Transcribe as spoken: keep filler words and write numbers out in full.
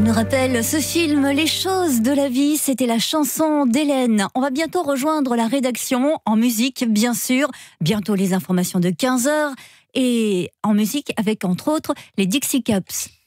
nous rappelle ce film Les choses de la vie, c'était la chanson d'Hélène. On va bientôt rejoindre la rédaction en musique, bien sûr. Bientôt les informations de quinze heures et en musique avec entre autres les Dixie Cups.